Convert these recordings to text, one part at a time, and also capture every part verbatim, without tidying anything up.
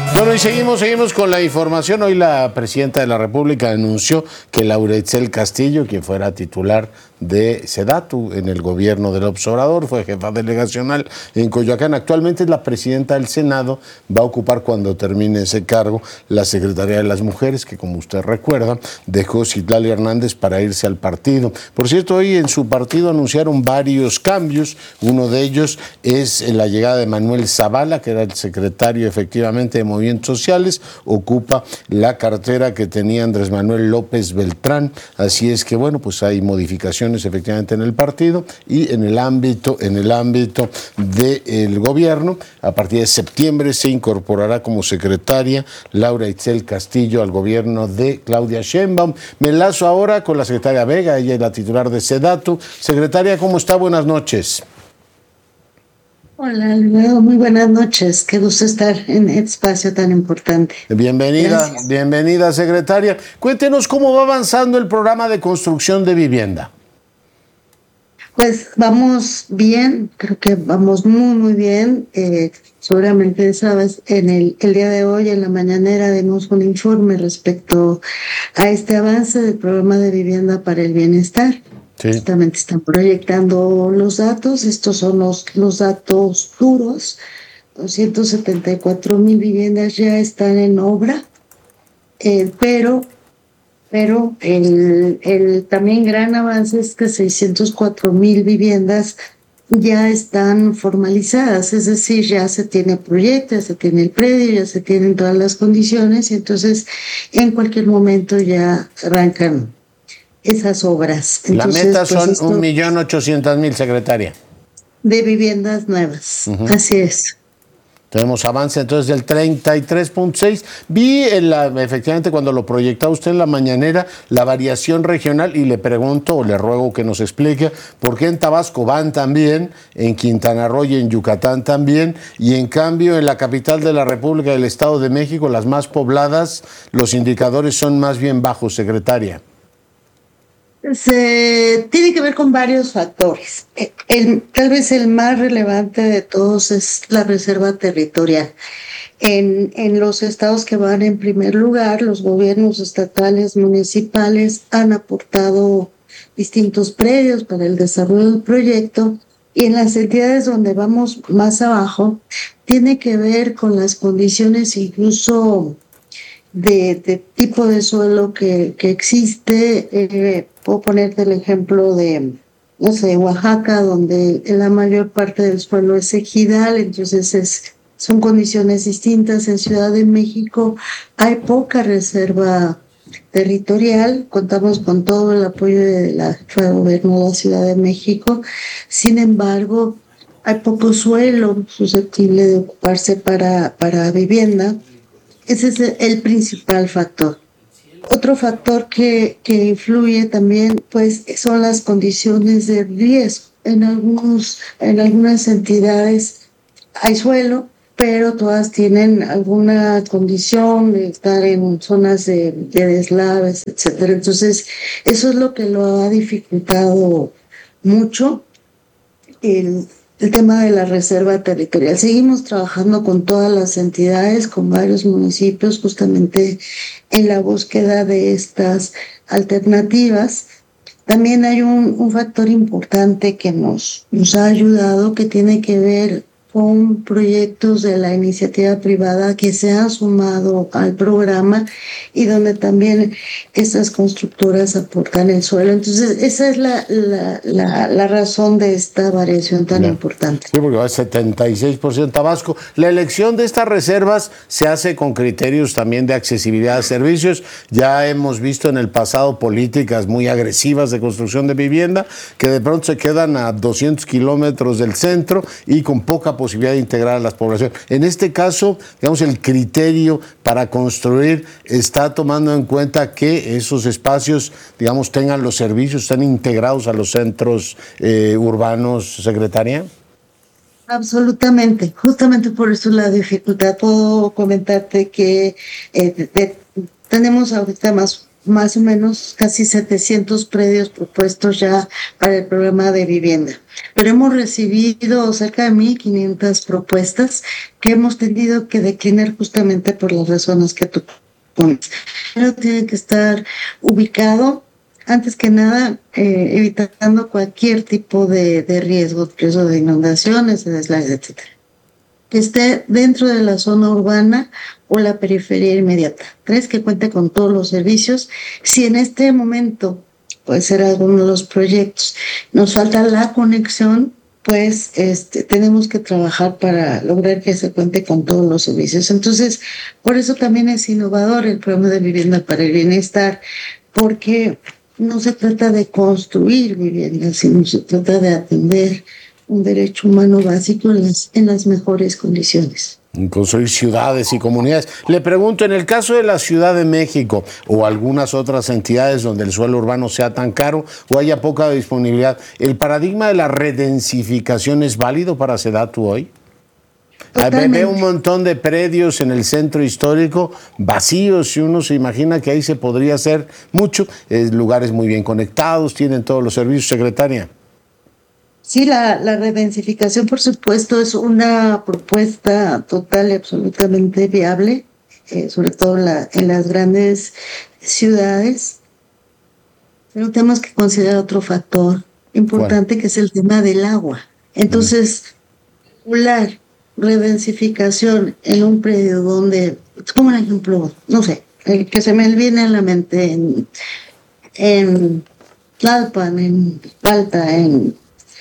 Bueno, y seguimos, seguimos con la información. Hoy la presidenta de la República anunció que Laura Itzel Castillo, quien fuera titular de SEDATU en el gobierno del Obrador, fue jefa delegacional en Coyoacán. Actualmente es la presidenta del Senado, va a ocupar cuando termine ese cargo la Secretaría de las Mujeres, que como usted recuerda, dejó Citlali Hernández para irse al partido. Por cierto, hoy en su partido anunciaron varios cambios. Uno de ellos es la llegada de Manuel Zavala, que era el secretario efectivamente de Movimientos Sociales, ocupa la cartera que tenía Andrés Manuel López Beltrán. Así es que, bueno, pues hay modificaciones efectivamente en el partido y en el ámbito, en el ámbito del gobierno. A partir de septiembre se incorporará como secretaria Laura Itzel Castillo al gobierno de Claudia Sheinbaum. Me enlazo ahora con la secretaria Vega, ella es la titular de SEDATU. Secretaria, ¿cómo está? Buenas noches. Hola, Alfredo, muy buenas noches. Qué gusto estar en este espacio tan importante. Bienvenida, Gracias. bienvenida, secretaria. Cuéntenos cómo va avanzando el programa de construcción de vivienda. Pues vamos bien, creo que vamos muy, muy bien. Eh, seguramente sabes, en el, el día de hoy, en la mañanera, dimos un informe respecto a este avance del programa de vivienda para el bienestar. Sí. Justamente están proyectando los datos, estos son los, los datos duros. doscientas setenta y cuatro mil viviendas ya están en obra, eh, pero, pero el, el también gran avance es que seiscientas cuatro mil viviendas ya están formalizadas, es decir, ya se tiene proyecto, ya se tiene el predio, ya se tienen todas las condiciones y entonces en cualquier momento ya arrancan esas obras. Entonces, la meta son pues un millón ochocientas mil, secretaria. De viviendas nuevas, uh-huh. Así es. Tenemos avance entonces del treinta y tres punto seis. Vi en la, efectivamente cuando lo proyectaba usted en la mañanera la variación regional y le pregunto o le ruego que nos explique por qué en Tabasco van tan bien, en Quintana Roo y en Yucatán también, y en cambio en la capital de la República del Estado de México, las más pobladas, los indicadores son más bien bajos, secretaria. Se tiene que ver con varios factores. El, tal vez el más relevante de todos es la reserva territorial. En, en los estados que van en primer lugar, los gobiernos estatales, municipales han aportado distintos predios para el desarrollo del proyecto, y en las entidades donde vamos más abajo, tiene que ver con las condiciones incluso de, de tipo de suelo que, que existe. Eh, puedo ponerte el ejemplo de, no sé, Oaxaca, donde la mayor parte del suelo es ejidal, entonces es, son condiciones distintas. En Ciudad de México hay poca reserva territorial, contamos con todo el apoyo de la jefa de gobierno de la Ciudad de México, sin embargo, hay poco suelo susceptible de ocuparse para, para vivienda. Ese es el principal factor. Otro factor que, que influye también, pues, son las condiciones de riesgo. En, algunos, en algunas entidades hay suelo, pero todas tienen alguna condición de estar en zonas de, de deslaves, etcétera. Entonces, eso es lo que lo ha dificultado mucho. El, El tema de la reserva territorial. Seguimos trabajando con todas las entidades, con varios municipios, justamente en la búsqueda de estas alternativas. También hay un, un factor importante que nos, nos ha ayudado, que tiene que ver con proyectos de la iniciativa privada que se han sumado al programa y donde también estas constructoras aportan el suelo. Entonces, esa es la, la, la, la razón de esta variación tan yeah. importante. Sí, porque va a setenta y seis por ciento Tabasco. La elección de estas reservas se hace con criterios también de accesibilidad a servicios. Ya hemos visto en el pasado políticas muy agresivas de construcción de vivienda que de pronto se quedan a doscientos kilómetros del centro y con poca posibilidad de integrar a las poblaciones. En este caso, digamos, el criterio para construir está tomando en cuenta que esos espacios, digamos, tengan los servicios, están integrados a los centros eh, urbanos, secretaria. Absolutamente, justamente por eso la dificultad. Puedo comentarte que eh, de, tenemos ahorita más más o menos casi setecientos predios propuestos ya para el programa de vivienda. Pero hemos recibido cerca de mil quinientas propuestas que hemos tenido que declinar justamente por las razones que tú pones. Pero tiene que estar ubicado, antes que nada, eh, evitando cualquier tipo de, de riesgo, riesgo de inundaciones, de deslaves, etcétera. Que esté dentro de la zona urbana o la periferia inmediata. Tres, que cuente con todos los servicios. Si en este momento puede ser alguno de los proyectos, nos falta la conexión, pues este, tenemos que trabajar para lograr que se cuente con todos los servicios. Entonces, por eso también es innovador el programa de vivienda para el bienestar, porque no se trata de construir viviendas, sino se trata de atender un derecho humano básico en las, en las mejores condiciones. Construir ciudades y comunidades. Le pregunto, en el caso de la Ciudad de México o algunas otras entidades donde el suelo urbano sea tan caro o haya poca disponibilidad, ¿el paradigma de la redensificación es válido para Sedatu hoy? Totalmente. Veo un montón de predios en el centro histórico vacíos y uno se imagina que ahí se podría hacer mucho. Es lugares muy bien conectados, tienen todos los servicios, secretaria. Sí, la, la redensificación, por supuesto, es una propuesta total y absolutamente viable, eh, sobre todo en, la, en las grandes ciudades. Pero tenemos que considerar otro factor importante, ¿cuál? Que es el tema del agua. Entonces, la redensificación en un predio donde, como un ejemplo, no sé, el que se me viene a la mente en, en Tlalpan, en Palta, en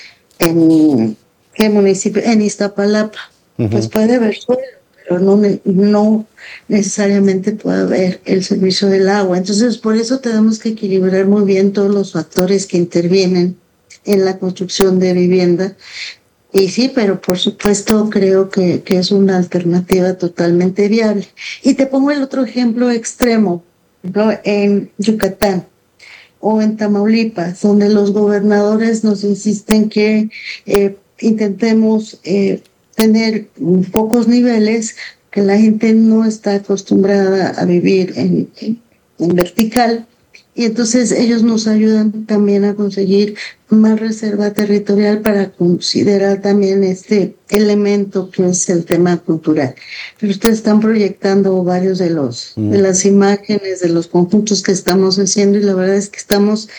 en qué municipio, en Iztapalapa, uh-huh. Pues puede haber suelo, pero no, no necesariamente puede haber el servicio del agua. Entonces, por eso tenemos que equilibrar muy bien todos los factores que intervienen en la construcción de vivienda. Y sí, pero por supuesto creo que, que es una alternativa totalmente viable. Y te pongo el otro ejemplo extremo, ¿no? En Yucatán o en Tamaulipas, donde los gobernadores nos insisten que eh, intentemos eh, tener pocos niveles, que la gente no está acostumbrada a vivir en, en, en vertical, y entonces ellos nos ayudan también a conseguir más reserva territorial para considerar también este elemento que es el tema cultural. Pero ustedes están proyectando varios de los mm. de las imágenes, de los conjuntos que estamos haciendo, y la verdad es que estamos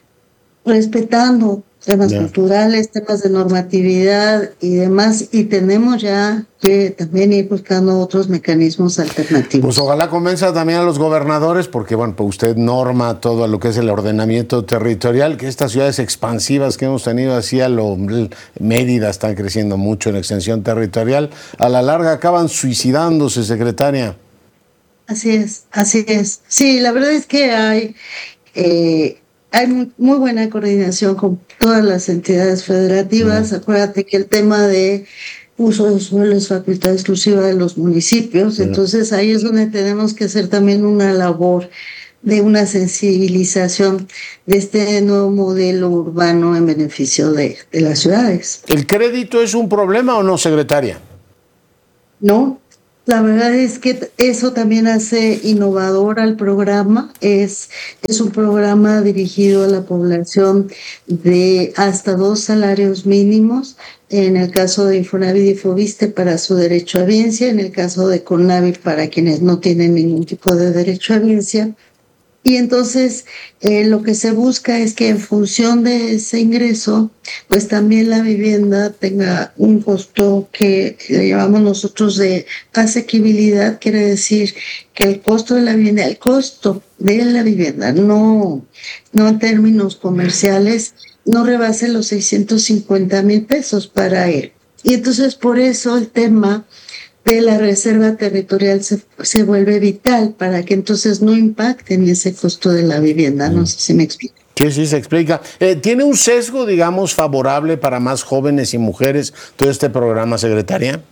respetando temas yeah. culturales, temas de normatividad y demás, y tenemos ya que también ir buscando otros mecanismos alternativos. Pues ojalá convenza también a los gobernadores, porque bueno, pues usted norma todo lo que es el ordenamiento territorial, que estas ciudades expansivas que hemos tenido así a lo Mérida están creciendo mucho en extensión territorial, a la larga acaban suicidándose, secretaria. Así es, así es. Sí, la verdad es que hay eh, Hay muy, muy buena coordinación con todas las entidades federativas. Mm. Acuérdate que el tema de uso de suelo es facultad exclusiva de los municipios. Mm. Entonces ahí es donde tenemos que hacer también una labor de una sensibilización de este nuevo modelo urbano en beneficio de, de las ciudades. ¿El crédito es un problema o no, secretaria? No. La verdad es que eso también hace innovador al programa. Es, es un programa dirigido a la población de hasta dos salarios mínimos. En el caso de Infonavit y Foviste para su derecho a biencia, en el caso de Conavit para quienes no tienen ningún tipo de derecho a biencia. Y entonces eh, lo que se busca es que en función de ese ingreso, pues también la vivienda tenga un costo que le llamamos nosotros de asequibilidad. Quiere decir que el costo de la vivienda, el costo de la vivienda, no, no en términos comerciales, no rebase los seiscientos cincuenta mil pesos para él. Y entonces por eso el tema de la reserva territorial se, se vuelve vital para que entonces no impacte en ese costo de la vivienda. No sé si me explico. Sí, sí, se explica. Eh, ¿Tiene un sesgo, digamos, favorable para más jóvenes y mujeres todo este programa, secretaria?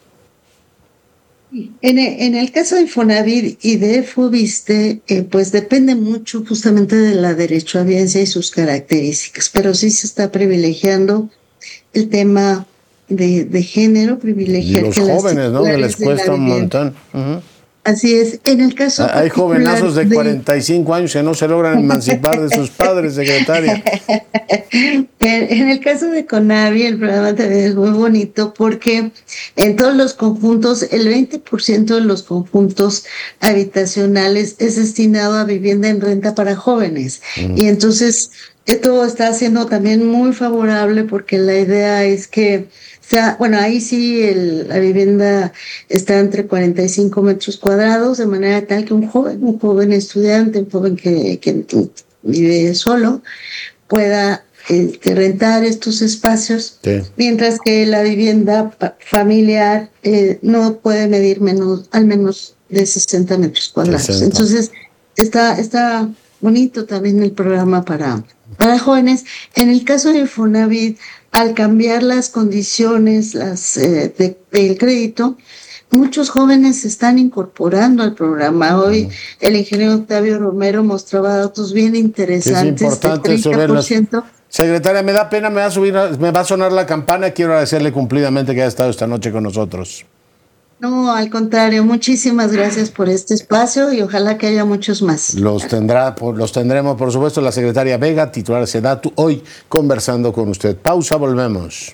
En, en el caso de Infonavit y de Foviste, eh, pues depende mucho justamente de la derechohabiencia y sus características, pero sí se está privilegiando el tema De, de género, privilegiar y los que jóvenes, ¿no? Que les cuesta un vivienda, montón. Uh-huh. Así es. En el caso Hay jovenazos de cuarenta y cinco años que no se logran emancipar de sus padres, secretaria. En el caso de CONAVI, el programa también es muy bonito porque en todos los conjuntos, el veinte por ciento de los conjuntos habitacionales es destinado a vivienda en renta para jóvenes. Mm. Y entonces esto está siendo también muy favorable porque la idea es que O sea, bueno, ahí sí el, la vivienda está entre cuarenta y cinco metros cuadrados, de manera tal que un joven, un joven estudiante, un joven que, que, que vive solo, pueda eh, rentar estos espacios, sí. Mientras que la vivienda familiar eh, no puede medir menos, al menos de sesenta metros cuadrados. sesenta. Entonces, está, está bonito también el programa para, para jóvenes. En el caso de Infonavit, al cambiar las condiciones las eh, de, del crédito, muchos jóvenes se están incorporando al programa. Hoy uh-huh. el ingeniero Octavio Romero mostraba datos bien interesantes. Es importante del treinta por ciento. Secretaria, me da pena, me va a subir, me va a sonar la campana. Quiero agradecerle cumplidamente que haya estado esta noche con nosotros. No, al contrario, muchísimas gracias por este espacio y ojalá que haya muchos más. Los tendrá, los tendremos, por supuesto, la secretaria Vega, titular de SEDATU, hoy conversando con usted. Pausa, volvemos.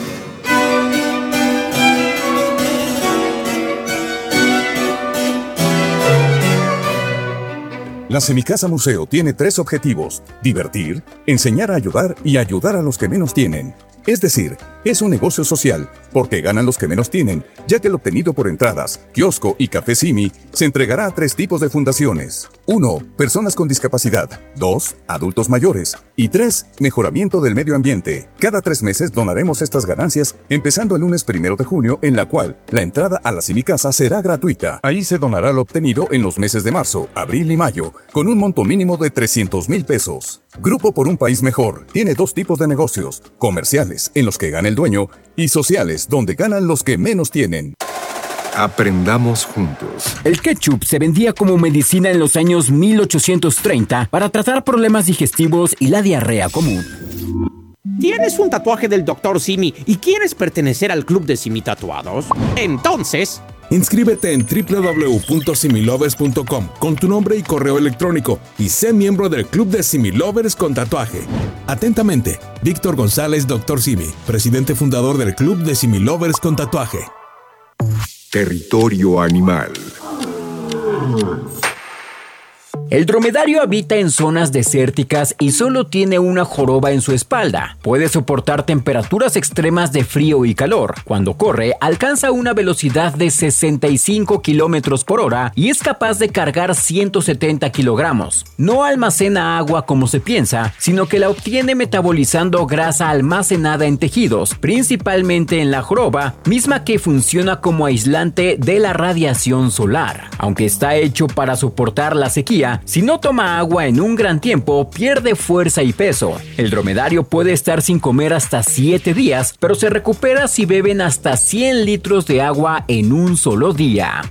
La Semicasa Museo tiene tres objetivos: divertir, enseñar a ayudar y ayudar a los que menos tienen. Es decir, es un negocio social, porque ganan los que menos tienen, ya que el obtenido por entradas, kiosco y café Simi se entregará a tres tipos de fundaciones. uno. Personas con discapacidad. dos. Adultos mayores. Y tres. Mejoramiento del medio ambiente. Cada tres meses donaremos estas ganancias, empezando el lunes primero de junio, en la cual la entrada a la Semicasa será gratuita. Ahí se donará lo obtenido en los meses de marzo, abril y mayo, con un monto mínimo de trescientos mil pesos. Grupo por un País Mejor tiene dos tipos de negocios: comerciales, en los que gana el dueño, y sociales, donde ganan los que menos tienen. Aprendamos juntos. El ketchup se vendía como medicina en los años mil ochocientos treinta para tratar problemas digestivos y la diarrea común. ¿Tienes un tatuaje del doctor Simi y quieres pertenecer al club de Simi Tatuados? Entonces, inscríbete en doble u doble u doble u punto similovers punto com con tu nombre y correo electrónico y sé miembro del club de Similovers con tatuaje. Atentamente, Víctor González, doctor Simi, presidente fundador del club de Similovers con tatuaje. Territorio animal. El dromedario habita en zonas desérticas y solo tiene una joroba en su espalda. Puede soportar temperaturas extremas de frío y calor. Cuando corre, alcanza una velocidad de sesenta y cinco kilómetros por hora y es capaz de cargar ciento setenta kilogramos. No almacena agua como se piensa, sino que la obtiene metabolizando grasa almacenada en tejidos, principalmente en la joroba, misma que funciona como aislante de la radiación solar. Aunque está hecho para soportar la sequía, si no toma agua en un gran tiempo, pierde fuerza y peso. El dromedario puede estar sin comer hasta siete días, pero se recupera si beben hasta cien litros de agua en un solo día.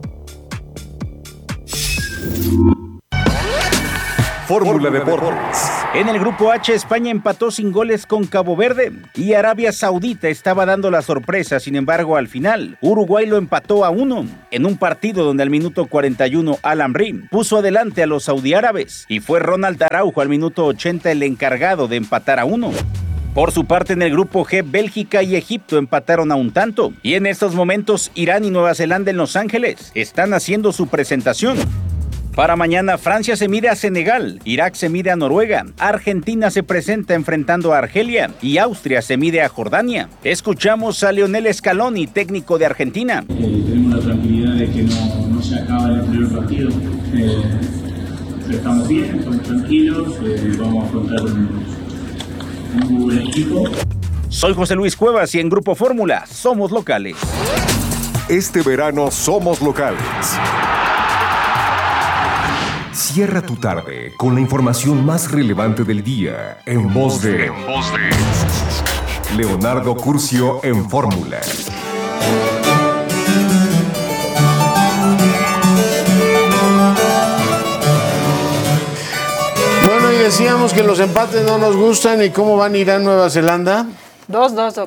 Fórmula Deportes. En el grupo H, España empató sin goles con Cabo Verde y Arabia Saudita estaba dando la sorpresa. Sin embargo, al final, Uruguay lo empató a uno en un partido donde al minuto cuarenta y uno Al-Amri puso adelante a los saudiárabes y fue Ronald Araujo al minuto ochenta el encargado de empatar a uno. Por su parte, en el grupo G, Bélgica y Egipto empataron a un tanto. Y en estos momentos, Irán y Nueva Zelanda en Los Ángeles están haciendo su presentación. Para mañana, Francia se mide a Senegal, Irak se mide a Noruega, Argentina se presenta enfrentando a Argelia y Austria se mide a Jordania. Escuchamos a Lionel Scaloni, técnico de Argentina. Eh, tenemos la tranquilidad de que no, no se acaba el primer partido. Eh, estamos bien, estamos tranquilos, eh, vamos a afrontar un, un muy buen equipo. Soy José Luis Cuevas y en Grupo Fórmula somos locales. Este verano somos locales. Cierra tu tarde con la información más relevante del día en voz de, en voz de Leonardo Curcio en Fórmula. Bueno, y decíamos que los empates no nos gustan. ¿Y cómo van Irán, Nueva Zelanda? dos dos, doctor.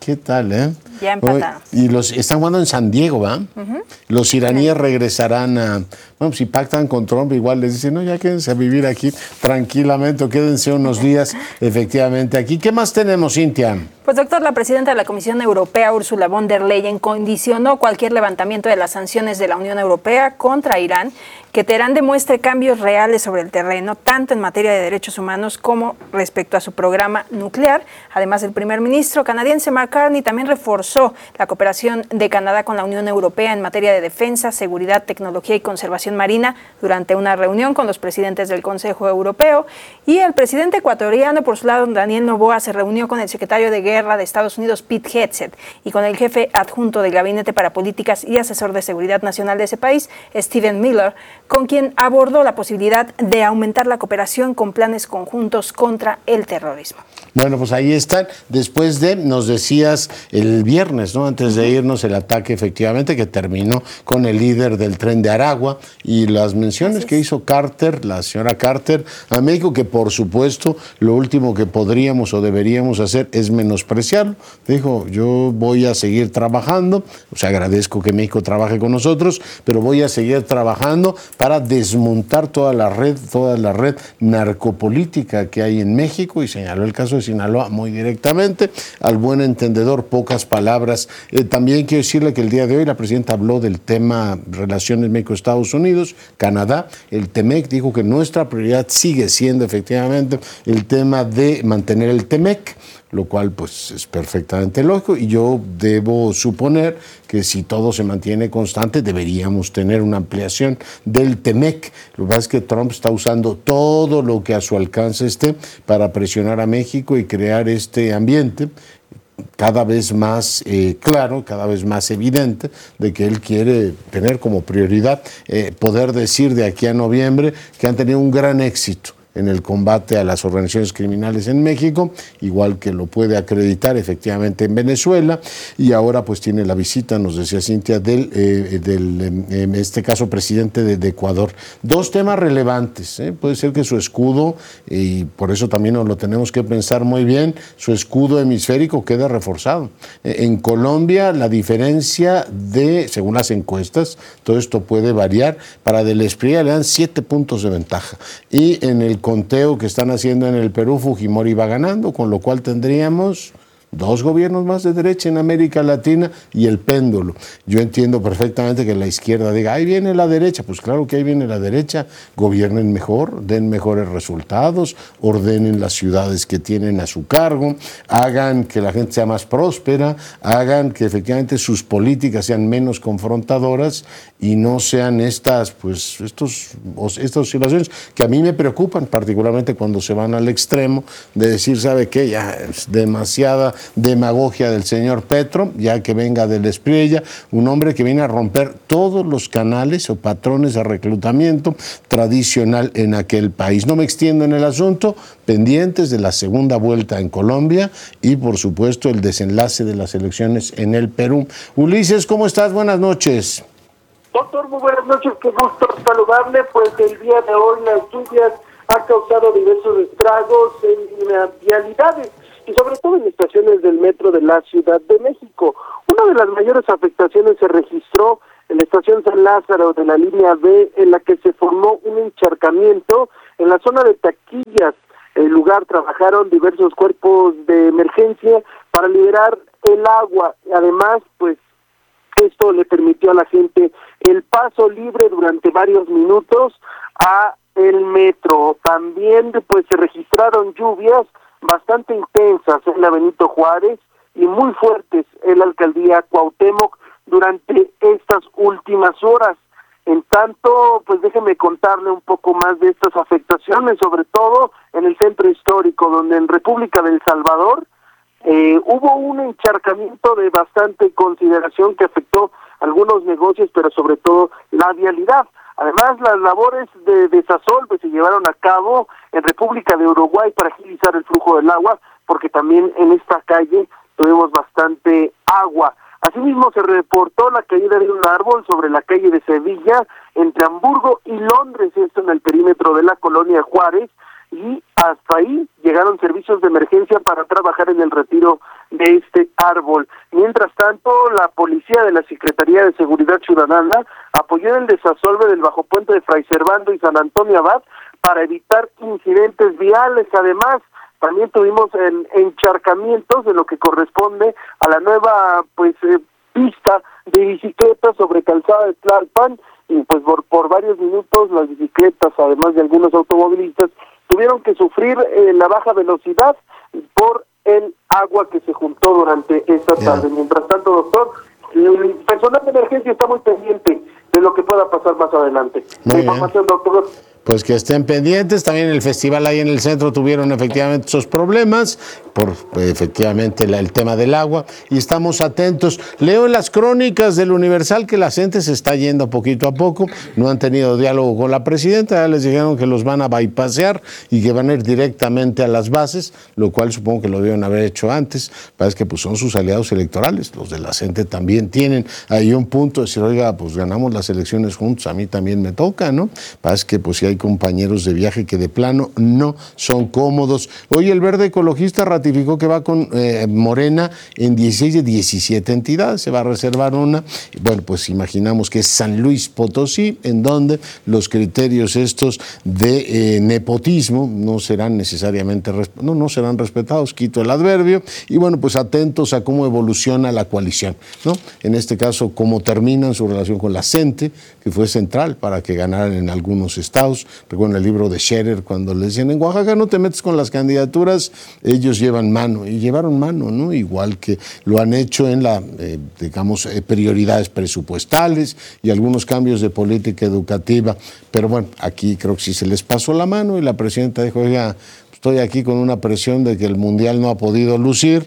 ¿Qué tal, eh? Ya empataron. Y los están jugando en San Diego, ¿va? Uh-huh. Los iraníes sí. regresarán a... Bueno, si pactan con Trump, igual les dicen, no, ya quédense a vivir aquí tranquilamente o quédense unos días efectivamente aquí. ¿Qué más tenemos, Cintia? Pues, doctor, la presidenta de la Comisión Europea, Ursula von der Leyen, condicionó cualquier levantamiento de las sanciones de la Unión Europea contra Irán, que Teherán demuestre cambios reales sobre el terreno, tanto en materia de derechos humanos como respecto a su programa nuclear. Además, el primer ministro canadiense Mark Carney también reforzó la cooperación de Canadá con la Unión Europea en materia de defensa, seguridad, tecnología y conservación marina durante una reunión con los presidentes del Consejo Europeo. Y el presidente ecuatoriano, por su lado, Daniel Noboa, se reunió con el secretario de Guerra de Estados Unidos, Pete Hegseth, y con el jefe adjunto del Gabinete para Políticas y asesor de Seguridad Nacional de ese país, Stephen Miller, con quien abordó la posibilidad de aumentar la cooperación con planes conjuntos contra el terrorismo. Bueno, pues ahí están. Después de, nos decías el viernes, ¿no? Antes de irnos, el ataque efectivamente que terminó con el líder del Tren de Aragua y las menciones que hizo Carter, la señora Carter, a México, que por supuesto lo último que podríamos o deberíamos hacer es menospreciarlo. Dijo, yo voy a seguir trabajando, o sea, agradezco que México trabaje con nosotros, pero voy a seguir trabajando para desmontar toda la red, toda la red narcopolítica que hay en México, y señaló el caso de Sinaloa muy directamente. Al buen entendedor, pocas palabras. Eh, también quiero decirle que el día de hoy la presidenta habló del tema relaciones México-Estados Unidos, Canadá. El TEMEC dijo que nuestra prioridad sigue siendo efectivamente el tema de mantener el TEMEC, lo cual pues es perfectamente lógico, y yo debo suponer que si todo se mantiene constante deberíamos tener una ampliación del TEMEC. Lo que pasa es que Trump está usando todo lo que a su alcance esté para presionar a México y crear este ambiente cada vez más eh, claro, cada vez más evidente, de que él quiere tener como prioridad eh, poder decir de aquí a noviembre que han tenido un gran éxito en el combate a las organizaciones criminales en México, igual que lo puede acreditar efectivamente en Venezuela, y ahora pues tiene la visita, nos decía Cintia, del, eh, del en este caso, presidente de, de Ecuador. Dos temas relevantes, ¿eh? Puede ser que su escudo, y por eso también nos lo tenemos que pensar muy bien, su escudo hemisférico quede reforzado. En Colombia la diferencia de, según las encuestas, todo esto puede variar, para Del Espriella le dan siete puntos de ventaja, y en el conteo que están haciendo en el Perú, Fujimori va ganando, con lo cual tendríamos dos gobiernos más de derecha en América Latina y el péndulo. Yo entiendo perfectamente que la izquierda diga, ahí viene la derecha. Pues claro que ahí viene la derecha. Gobiernen mejor, den mejores resultados, ordenen las ciudades que tienen a su cargo, hagan que la gente sea más próspera, hagan que efectivamente sus políticas sean menos confrontadoras y no sean estas, pues, estos, estas oscilaciones que a mí me preocupan, particularmente cuando se van al extremo de decir, ¿sabe qué? Ya es demasiada demagogia del señor Petro, ya que venga Del Espriella, un hombre que viene a romper todos los canales o patrones de reclutamiento tradicional en aquel país. No me extiendo en el asunto, pendientes de la segunda vuelta en Colombia y por supuesto el desenlace de las elecciones en el Perú. Ulises, ¿cómo estás? Buenas noches. Doctor, muy buenas noches, qué gusto saludarle. Pues el día de hoy las lluvias han causado diversos estragos en las vialidades y sobre todo en estaciones del metro de la Ciudad de México. Una de las mayores afectaciones se registró en la estación San Lázaro de la línea B, en la que se formó un encharcamiento en la zona de taquillas. En el lugar trabajaron diversos cuerpos de emergencia para liberar el agua. Además, pues, esto le permitió a la gente el paso libre durante varios minutos a el metro. También, pues, se registraron lluvias bastante intensas en la Benito Juárez y muy fuertes en la alcaldía Cuauhtémoc durante estas últimas horas. En tanto, pues déjeme contarle un poco más de estas afectaciones, sobre todo en el centro histórico, donde en República del Salvador eh, hubo un encharcamiento de bastante consideración que afectó algunos negocios, pero sobre todo la vialidad. Además, las labores de desasolve se llevaron a cabo en República de Uruguay para agilizar el flujo del agua, porque también en esta calle tuvimos bastante agua. Asimismo, se reportó la caída de un árbol sobre la calle de Sevilla, entre Hamburgo y Londres, esto en el perímetro de la colonia Juárez, y hasta ahí llegaron servicios de emergencia para trabajar en el retiro de este árbol. Mientras tanto, la policía de la Secretaría de Seguridad Ciudadana apoyó el desasolve del bajopuente de Fray Servando y San Antonio Abad para evitar incidentes viales. Además, también tuvimos el encharcamientos de lo que corresponde a la nueva pues eh, pista de bicicletas sobre calzada de Tlalpan, y pues por, por varios minutos las bicicletas, además de algunos automovilistas, tuvieron que sufrir eh, la baja velocidad por el agua que se juntó durante esta tarde. Yeah. Mientras tanto, doctor, el personal de emergencia está muy pendiente de lo que pueda pasar más adelante. La información, doctor. Pues que estén pendientes. También el festival ahí en el centro tuvieron efectivamente esos problemas por pues, efectivamente la, el tema del agua, y estamos atentos. Leo en las crónicas del Universal que la gente se está yendo poquito a poco, no han tenido diálogo con la presidenta, ya les dijeron que los van a bypassear y que van a ir directamente a las bases, lo cual supongo que lo deben haber hecho antes. Parece que pues son sus aliados electorales, los de la gente también tienen ahí un punto de decir, oiga, pues ganamos las elecciones juntos, a mí también me toca, ¿no? Parece que pues si hay compañeros de viaje que de plano no son cómodos. Hoy el Verde Ecologista ratificó que va con eh, Morena en dieciséis de diecisiete entidades, se va a reservar una. Bueno, pues imaginamos que es San Luis Potosí, en donde los criterios estos de eh, nepotismo no serán necesariamente, no, no serán respetados, quito el adverbio, y bueno, pues atentos a cómo evoluciona la coalición, ¿no? En este caso, cómo terminan su relación con la CENTE, que fue central para que ganaran en algunos estados. Recuerdo el libro de Scherer, cuando le decían, en Oaxaca no te metes con las candidaturas, ellos llevan mano, y llevaron mano, ¿no? Igual que lo han hecho en la, eh, digamos, eh, prioridades presupuestales y algunos cambios de política educativa. Pero bueno, aquí creo que sí se les pasó la mano y la presidenta dijo, oiga, estoy aquí con una presión de que el Mundial no ha podido lucir,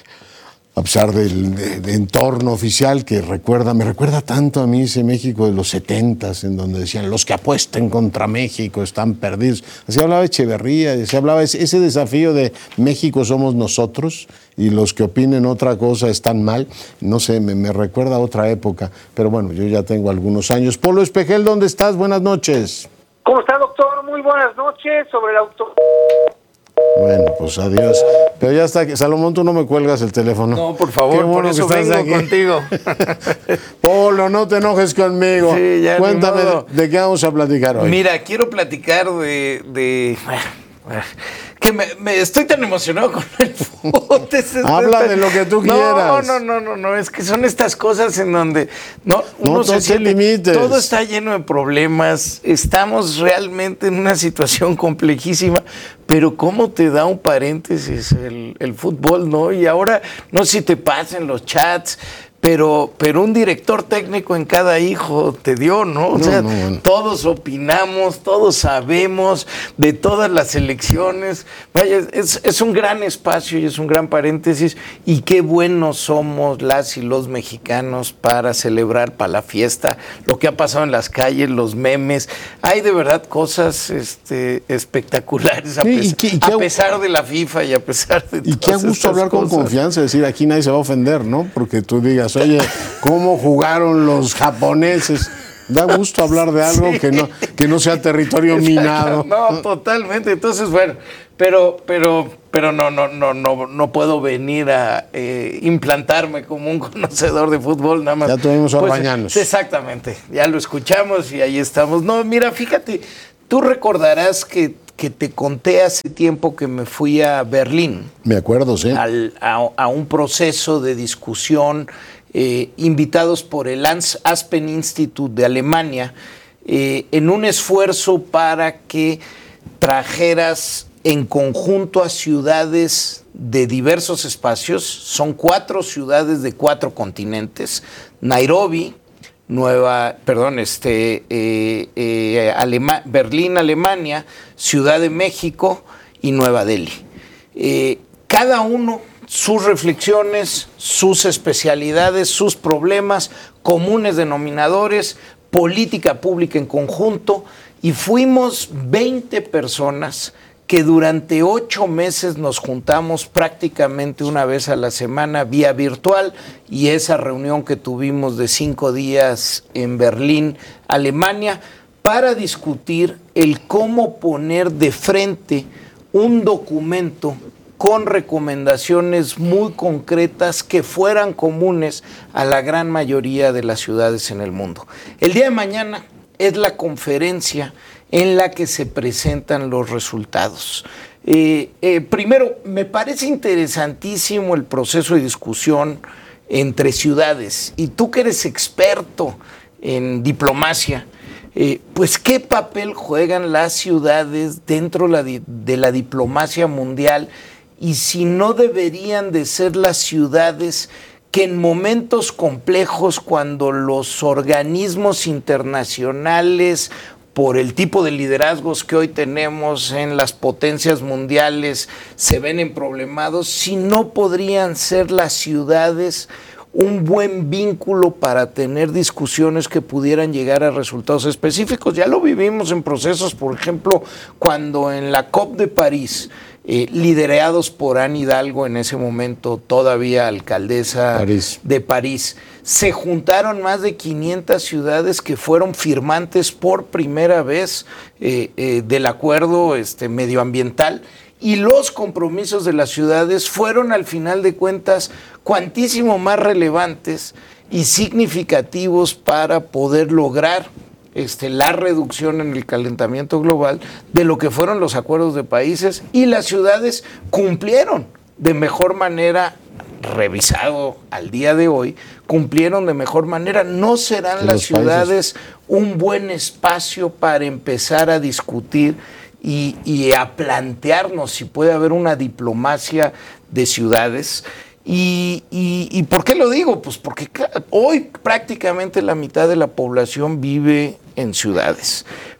a pesar del de, de entorno oficial que recuerda, me recuerda tanto a mí ese México de los setentas, en donde decían, los que apuesten contra México están perdidos. Así hablaba Echeverría, se hablaba ese, ese desafío de México somos nosotros y los que opinen otra cosa están mal. No sé, me, me recuerda a otra época, pero bueno, yo ya tengo algunos años. Polo Espejel, ¿dónde estás? Buenas noches. ¿Cómo está, doctor? Muy buenas noches. Sobre el auto... Bueno, pues adiós. Pero ya está, Salomón, tú no me cuelgas el teléfono. No, por favor, bueno por eso vengo aquí contigo. Polo, no te enojes conmigo. Sí, ya cuéntame de, de qué vamos a platicar hoy. Mira, quiero platicar de... de... que me, me estoy tan emocionado con el fútbol. Habla de lo que tú quieras. No, no, no, no, no, es que son estas cosas en donde no, uno no, no se te siente, limites. Todo está lleno de problemas, estamos realmente en una situación complejísima, pero cómo te da un paréntesis el, el fútbol, ¿no? Y ahora, no sé si te pasen los chats, Pero, pero un director técnico en cada hijo te dio, ¿no? O no, sea, no, bueno. Todos opinamos, todos sabemos de todas las elecciones. Vaya, es, es un gran espacio y es un gran paréntesis. Y qué buenos somos las y los mexicanos para celebrar, para la fiesta, lo que ha pasado en las calles, los memes. Hay de verdad cosas este, espectaculares a, sí, pesar, y que, y que a pesar de la FIFA y a pesar de Y qué a gusto hablar cosas. Con confianza, decir, aquí nadie se va a ofender, ¿no? Porque tú digas, oye, ¿cómo jugaron los japoneses? Da gusto hablar de algo sí. que no que no sea territorio Exacto. minado. No, totalmente. Entonces, bueno, pero pero pero no no no no no puedo venir a eh, implantarme como un conocedor de fútbol nada más. Ya tuvimos a Orbañanos. Pues, exactamente. Ya lo escuchamos y ahí estamos. No, mira, fíjate, tú recordarás que que te conté hace tiempo que me fui a Berlín. Me acuerdo, sí. Al, a, a un proceso de discusión, eh, invitados por el Aspen Institute de Alemania, eh, en un esfuerzo para que trajeras en conjunto a ciudades de diversos espacios. Son cuatro ciudades de cuatro continentes: Nairobi, Nueva, perdón, este, eh, eh, Alema, Berlín, Alemania, Ciudad de México y Nueva Delhi. Eh, cada uno, sus reflexiones, sus especialidades, sus problemas, comunes denominadores, política pública en conjunto, y fuimos veinte personas que durante ocho meses nos juntamos prácticamente una vez a la semana vía virtual, y esa reunión que tuvimos de cinco días en Berlín, Alemania, para discutir el cómo poner de frente un documento con recomendaciones muy concretas que fueran comunes a la gran mayoría de las ciudades en el mundo. El día de mañana es la conferencia en la que se presentan los resultados. Eh, eh, primero, me parece interesantísimo el proceso de discusión entre ciudades, y tú que eres experto en diplomacia, eh, pues ¿qué papel juegan las ciudades dentro la di- de la diplomacia mundial? Y si no deberían de ser las ciudades que en momentos complejos, cuando los organismos internacionales, por el tipo de liderazgos que hoy tenemos en las potencias mundiales, se ven emproblemados, si no podrían ser las ciudades un buen vínculo para tener discusiones que pudieran llegar a resultados específicos. Ya lo vivimos en procesos, por ejemplo, cuando en la COP de París, eh, liderados por Anne Hidalgo, en ese momento todavía alcaldesa París. de París, se juntaron más de quinientas ciudades que fueron firmantes por primera vez eh, eh, del acuerdo este, medioambiental, y los compromisos de las ciudades fueron al final de cuentas cuantísimo más relevantes y significativos para poder lograr este, la reducción en el calentamiento global de lo que fueron los acuerdos de países, y las ciudades cumplieron de mejor manera, revisado al día de hoy, cumplieron de mejor manera. ¿No serán las ciudades un buen espacio para empezar a discutir y, y a plantearnos si puede haber una diplomacia de ciudades? Y, y, ¿Y por qué lo digo? Pues porque hoy prácticamente la mitad de la población vive en ciudades.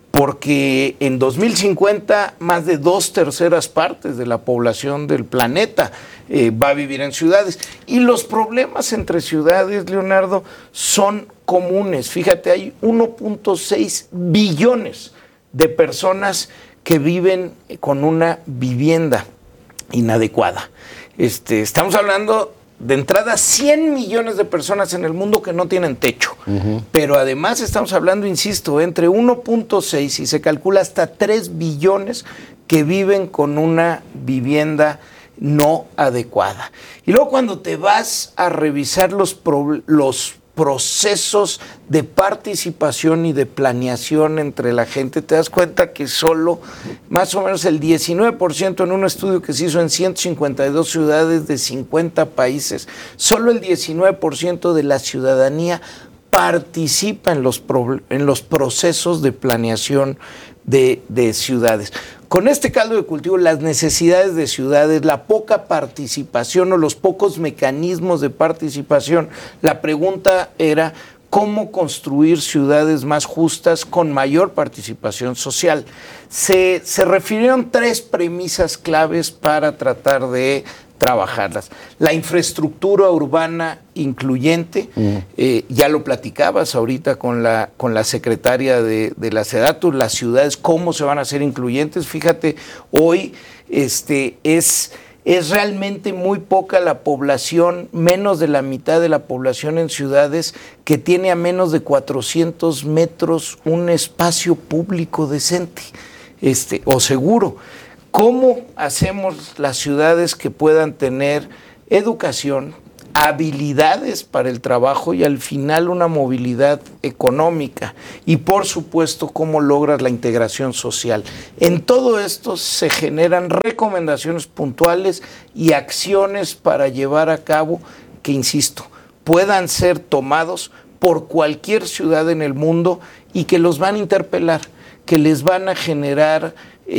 Porque en dos mil cincuenta más de dos terceras partes de la población del planeta eh, va a vivir en ciudades. Y los problemas entre ciudades, Leonardo, son comunes. Fíjate, hay uno punto seis billones de personas que viven con una vivienda inadecuada. Este, estamos hablando de entrada cien millones de personas en el mundo que no tienen techo. Uh-huh. Pero además estamos hablando, insisto, entre uno punto seis y se calcula hasta tres billones que viven con una vivienda no adecuada. Y luego cuando te vas a revisar los, pro, los procesos de participación y de planeación entre la gente, te das cuenta que solo más o menos el diecinueve por ciento, en un estudio que se hizo en ciento cincuenta y dos ciudades de cincuenta países, solo el diecinueve por ciento de la ciudadanía participa en los, pro, en los procesos de planeación de, de ciudades. Con este caldo de cultivo, las necesidades de ciudades, la poca participación o los pocos mecanismos de participación, la pregunta era cómo construir ciudades más justas con mayor participación social. Se, se refirieron tres premisas claves para tratar de trabajarlas. La infraestructura urbana incluyente, mm. eh, ya lo platicabas ahorita con la, con la secretaria de, de la SEDATU, las ciudades, cómo se van a hacer incluyentes. Fíjate, hoy este, es, es realmente muy poca la población, menos de la mitad de la población en ciudades que tiene a menos de cuatrocientos metros un espacio público decente este, o seguro. ¿Cómo hacemos las ciudades que puedan tener educación, habilidades para el trabajo y al final una movilidad económica? Y por supuesto, ¿cómo logras la integración social? En todo esto se generan recomendaciones puntuales y acciones para llevar a cabo que, insisto, puedan ser tomados por cualquier ciudad en el mundo y que los van a interpelar, que les van a generar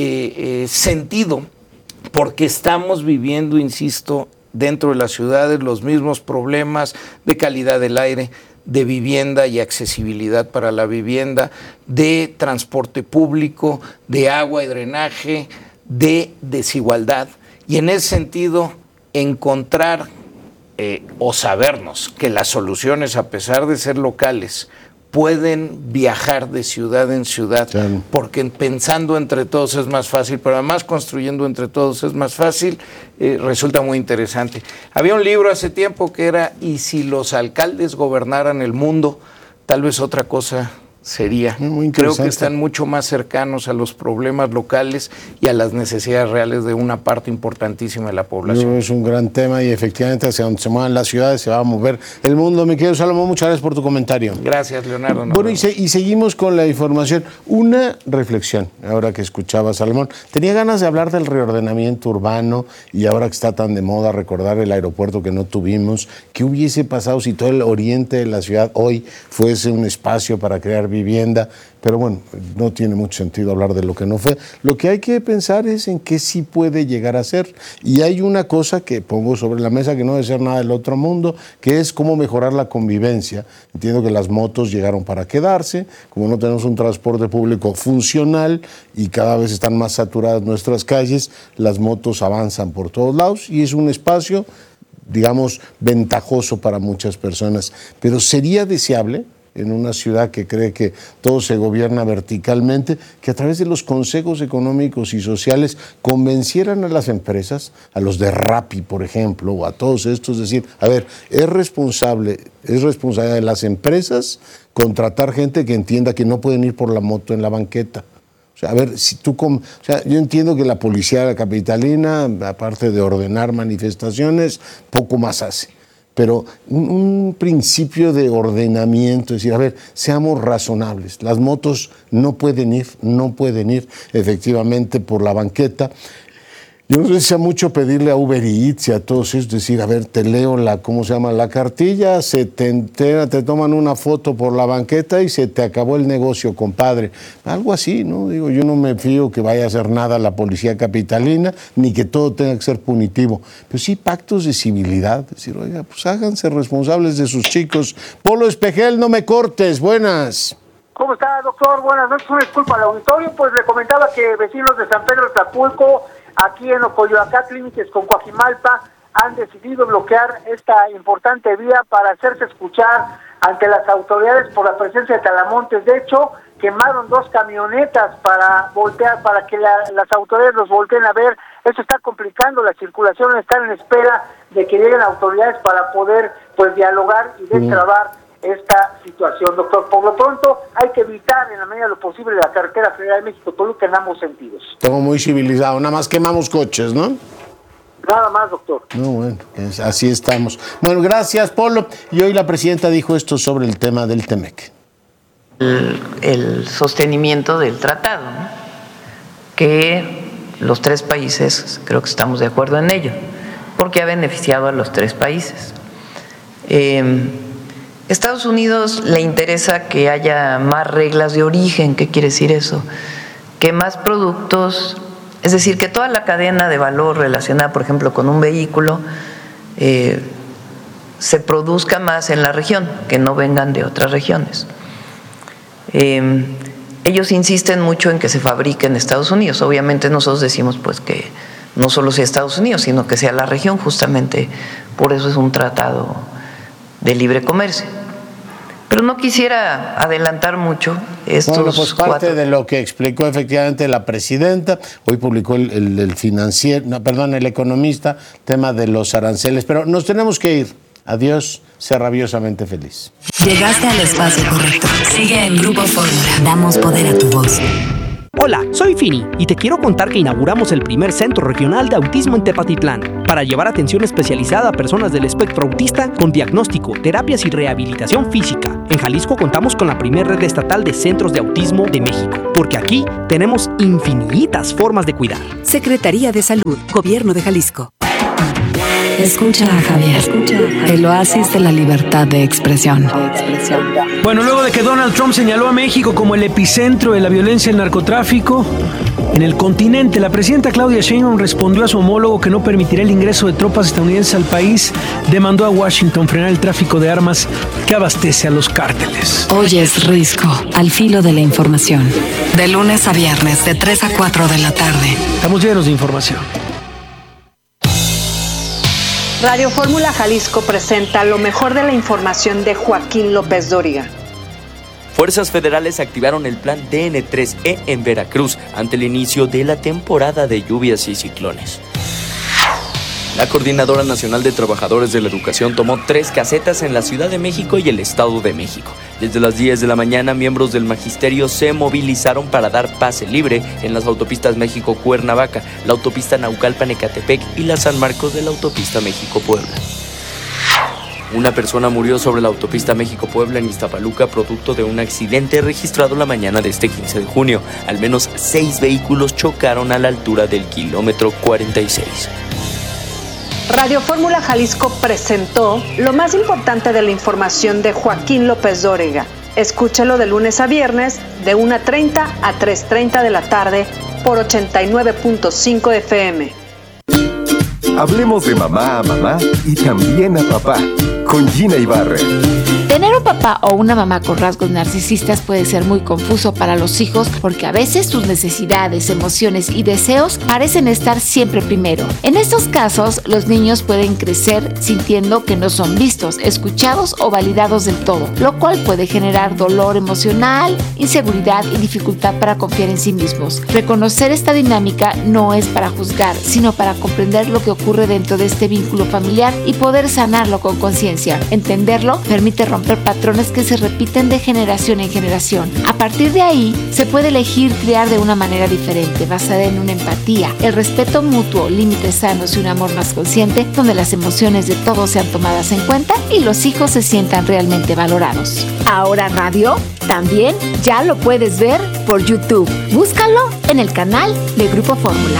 Eh, eh, sentido, porque estamos viviendo, insisto, dentro de las ciudades los mismos problemas de calidad del aire, de vivienda y accesibilidad para la vivienda, de transporte público, de agua y drenaje, de desigualdad. Y en ese sentido, encontrar eh, o sabernos que las soluciones, a pesar de ser locales, pueden viajar de ciudad en ciudad, sí. Porque pensando entre todos es más fácil, pero además construyendo entre todos es más fácil, eh, resulta muy interesante. Había un libro hace tiempo que era "¿Y si los alcaldes gobernaran el mundo?". Tal vez otra cosa sería. Muy Creo que están mucho más cercanos a los problemas locales y a las necesidades reales de una parte importantísima de la población. Es un gran tema y efectivamente hacia donde se muevan las ciudades se va a mover el mundo. Mi querido Salomón, muchas gracias por tu comentario. Gracias, Leonardo. Bueno, y, se, y seguimos con la información. Una reflexión, ahora que escuchaba a Salomón. Tenía ganas de hablar del reordenamiento urbano y ahora que está tan de moda recordar el aeropuerto que no tuvimos. ¿Qué hubiese pasado si todo el oriente de la ciudad hoy fuese un espacio para crear vivienda? Pero bueno, no tiene mucho sentido hablar de lo que no fue. Lo que hay que pensar es en qué sí puede llegar a ser. Y hay una cosa que pongo sobre la mesa que no debe ser nada del otro mundo, que es cómo mejorar la convivencia. Entiendo que las motos llegaron para quedarse, como no tenemos un transporte público funcional y cada vez están más saturadas nuestras calles, las motos avanzan por todos lados y es un espacio, digamos, ventajoso para muchas personas. Pero sería deseable, en una ciudad que cree que todo se gobierna verticalmente, que a través de los consejos económicos y sociales convencieran a las empresas, a los de Rappi, por ejemplo, o a todos estos, decir, a ver, es responsable, es responsabilidad de las empresas contratar gente que entienda que no pueden ir por la moto en la banqueta. O sea, a ver, si tú... O sea, yo entiendo que la policía de la capitalina, aparte de ordenar manifestaciones, poco más hace. Pero un, un principio de ordenamiento, es decir, a ver, seamos razonables. Las motos no pueden ir, no pueden ir efectivamente por la banqueta. Yo no sé si sea mucho pedirle a Uber Eats y a todos ellos, decir, a ver, te leo la, ¿cómo se llama? La cartilla, se te entera, te toman una foto por la banqueta y se te acabó el negocio, compadre. Algo así, ¿no? Digo, yo no me fío que vaya a hacer nada la policía capitalina, ni que todo tenga que ser punitivo. Pero sí pactos de civilidad, decir, oiga, pues háganse responsables de sus chicos. Polo Espejel, no me cortes, buenas. ¿Cómo está, doctor? Buenas noches, una disculpa al auditorio, pues le comentaba que vecinos de San Pedro Tlapulco, aquí en Ocoyoacán, límites con Coajimalpa, han decidido bloquear esta importante vía para hacerse escuchar ante las autoridades por la presencia de talamontes. De hecho, quemaron dos camionetas para voltear, para que la, las autoridades los volteen a ver. Eso está complicando la circulación, están en espera de que lleguen autoridades para poder pues dialogar y destrabar mm. esta situación, doctor. Por lo pronto, hay que evitar en la medida de lo posible la carretera federal de México-Toluca en ambos sentidos. Todo muy civilizado, nada más quemamos coches, ¿no? Nada más, doctor. No, bueno, así estamos. Bueno, gracias, Polo. Y hoy la presidenta dijo esto sobre el tema del Temec. El, el sostenimiento del tratado, ¿no? Que los tres países, creo que estamos de acuerdo en ello, porque ha beneficiado a los tres países. Eh, Estados Unidos le interesa que haya más reglas de origen. ¿Qué quiere decir eso? Que más productos, es decir, que toda la cadena de valor relacionada, por ejemplo, con un vehículo, eh, se produzca más en la región, que no vengan de otras regiones. Eh, ellos insisten mucho en que se fabrique en Estados Unidos. Obviamente nosotros decimos pues que no solo sea Estados Unidos, sino que sea la región, justamente por eso es un tratado de libre comercio. Pero no quisiera adelantar mucho estos Bueno, pues parte cuatro. de lo que explicó efectivamente la presidenta, hoy publicó el, el, el financiero, no, perdón, el economista, tema de los aranceles, pero nos tenemos que ir. Adiós, sé rabiosamente feliz. Llegaste al espacio correcto. Sigue en Grupo Fórmula. Damos poder a tu voz. Hola, soy Fini y te quiero contar que inauguramos el primer centro regional de autismo en Tepatitlán para llevar atención especializada a personas del espectro autista con diagnóstico, terapias y rehabilitación física. En Jalisco contamos con la primera red estatal de centros de autismo de México, porque aquí tenemos infinitas formas de cuidar. Secretaría de Salud, Gobierno de Jalisco. Escucha a Javier, el oasis de la libertad de expresión. Bueno, luego de que Donald Trump señaló a México como el epicentro de la violencia y el narcotráfico en el continente, la presidenta Claudia Sheinbaum respondió a su homólogo que no permitirá el ingreso de tropas estadounidenses al país. Demandó a Washington frenar el tráfico de armas que abastece a los cárteles. Oyes Risco, al filo de la información. De lunes a viernes, de tres a cuatro de la tarde. Estamos llenos de información. Radio Fórmula Jalisco presenta lo mejor de la información de Joaquín López Dóriga. Fuerzas federales activaron el plan D N tres E en Veracruz ante el inicio de la temporada de lluvias y ciclones. La Coordinadora Nacional de Trabajadores de la Educación tomó tres casetas en la Ciudad de México y el Estado de México. Desde las diez de la mañana, miembros del magisterio se movilizaron para dar pase libre en las autopistas México-Cuernavaca, la autopista Naucalpan-Ecatepec y la San Marcos de la autopista México-Puebla. Una persona murió sobre la autopista México-Puebla en Iztapaluca producto de un accidente registrado la mañana de este quince de junio. Al menos seis vehículos chocaron a la altura del kilómetro cuarenta y seis. Radio Fórmula Jalisco presentó lo más importante de la información de Joaquín López Dóriga. Escúchalo de lunes a viernes de una treinta a tres treinta de la tarde por ochenta y nueve punto cinco F M. Hablemos de mamá a mamá y también a papá, con Gina Ibarra. Tener un papá o una mamá con rasgos narcisistas puede ser muy confuso para los hijos porque a veces sus necesidades, emociones y deseos parecen estar siempre primero. En estos casos, los niños pueden crecer sintiendo que no son vistos, escuchados o validados del todo, lo cual puede generar dolor emocional, inseguridad y dificultad para confiar en sí mismos. Reconocer esta dinámica no es para juzgar, sino para comprender lo que ocurre dentro de este vínculo familiar y poder sanarlo con conciencia. Entenderlo permite romper patrones que se repiten de generación en generación. A partir de ahí, se puede elegir criar de una manera diferente, basada en una empatía, el respeto mutuo, límites sanos y un amor más consciente, donde las emociones de todos sean tomadas en cuenta y los hijos se sientan realmente valorados. Ahora Radio también ya lo puedes ver por YouTube. Búscalo en el canal de Grupo Fórmula.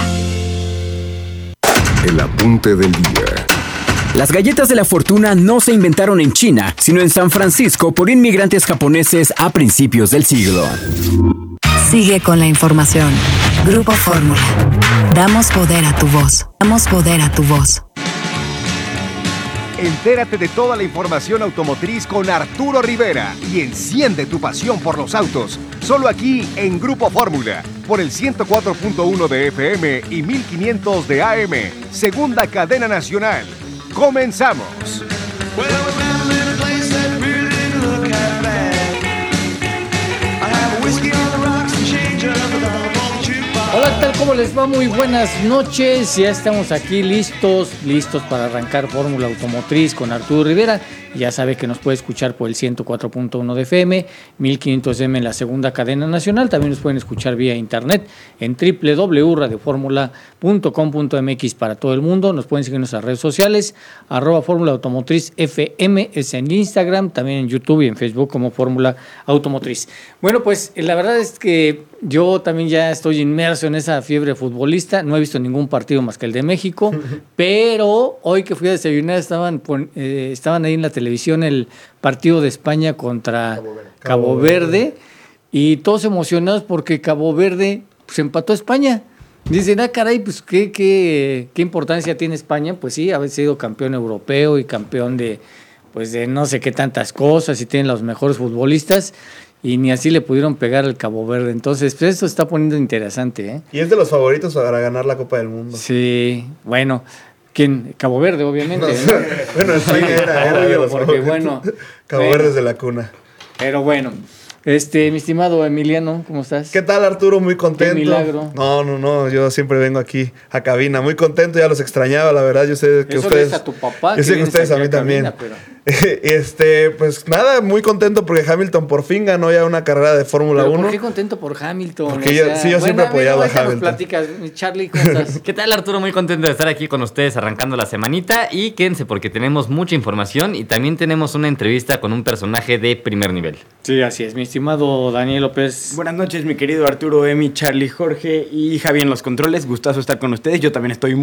El apunte del día. Las galletas de la fortuna no se inventaron en China, sino en San Francisco por inmigrantes japoneses a principios del siglo. Sigue con la información. Grupo Fórmula. Damos poder a tu voz. Damos poder a tu voz. Entérate de toda la información automotriz con Arturo Rivera y enciende tu pasión por los autos. Solo aquí en Grupo Fórmula, por el ciento cuatro punto uno de F M y mil quinientos de A M, segunda cadena nacional. ¡Comenzamos! Hola, ¿qué tal? ¿Cómo les va? Muy buenas noches. Ya estamos aquí listos, listos para arrancar Fórmula Automotriz con Arturo Rivera. Ya sabe que nos puede escuchar por el ciento cuatro punto uno de F M, mil quinientos M en la segunda cadena nacional. También nos pueden escuchar vía internet en doble u doble u doble u punto radio fórmula punto com punto m x para todo el mundo. Nos pueden seguir en nuestras redes sociales, arroba Fórmula Automotriz F M, es en Instagram, también en YouTube y en Facebook como Fórmula Automotriz. Bueno, pues la verdad es que yo también ya estoy inmerso en esa fiebre futbolista. No he visto ningún partido más que el de México, pero hoy que fui a desayunar estaban, eh, estaban ahí en la televisión el partido de España contra Cabo Verde, Cabo Verde y todos emocionados porque Cabo Verde pues, empató a España. Dicen, ah, caray, pues ¿qué, qué, qué importancia tiene España. Pues sí, haber sido campeón europeo y campeón de, pues, de no sé qué tantas cosas y tienen los mejores futbolistas. Y ni así le pudieron pegar al Cabo Verde. Entonces, pues esto está poniendo interesante, ¿eh? Y es de los favoritos para ganar la Copa del Mundo. Sí, bueno, ¿quién? Cabo Verde, obviamente. No sé. ¿No? Bueno, España era, era de los porque favoritos. bueno. Cabo bueno, Verde es de la cuna. Pero bueno, este, mi estimado Emiliano, ¿cómo estás? ¿Qué tal, Arturo? Muy contento. Qué milagro. No, no, no, yo siempre vengo aquí a cabina, muy contento, ya los extrañaba, la verdad. Yo sé que Eso ustedes. Le a tu papá, yo sé que ustedes a mí también. Cabina, pero... Este, pues nada, muy contento porque Hamilton por fin ganó ya una carrera de Fórmula uno. ¿Por qué contento por Hamilton? Porque yo, o sea, sí, yo siempre he apoyado a Hamilton. Platicas, Charlie, ¿cómo estás? ¿Qué tal, Arturo? Muy contento de estar aquí con ustedes arrancando la semanita y quédense porque tenemos mucha información y también tenemos una entrevista con un personaje de primer nivel. Sí, así es, mi estimado Daniel López. Buenas noches, mi querido Arturo, Emi, Charlie, Jorge y Javi en los controles. Gustazo estar con ustedes. Yo también estoy